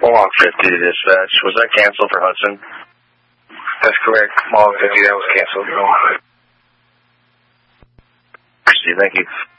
Mohawk 50 to dispatch. Was that canceled for Hudson? That's correct. Mohawk 50, that was canceled. Thank you.